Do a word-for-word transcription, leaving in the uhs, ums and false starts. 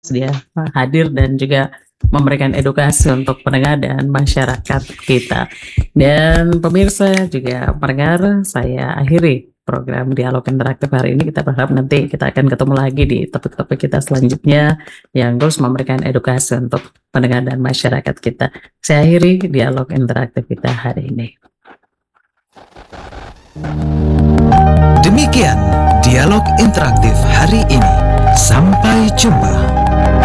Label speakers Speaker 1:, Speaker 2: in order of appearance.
Speaker 1: Dia hadir dan juga memberikan edukasi untuk pendengar dan masyarakat kita. Dan pemirsa juga pendengar, saya akhiri program dialog interaktif hari ini. Kita berharap nanti kita akan ketemu lagi di topik-topik kita selanjutnya yang terus memberikan edukasi untuk pendengar dan masyarakat kita. Saya akhiri dialog interaktif kita hari ini.
Speaker 2: Demikian dialog interaktif hari ini. Sampai jumpa.